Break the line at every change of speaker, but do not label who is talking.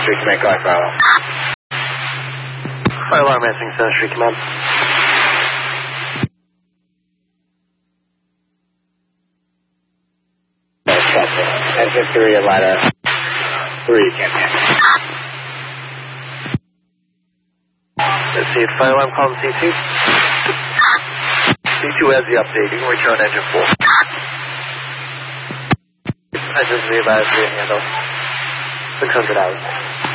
Street Command, Guard Bravo.
Fire alarm answering Center Street Command.
Engine 3, ladder 3, Command.
Let's see, fire alarm call from C2. C2 has the update. You can return engine 4. Engine 3 ladder 3 handle. 600 hours.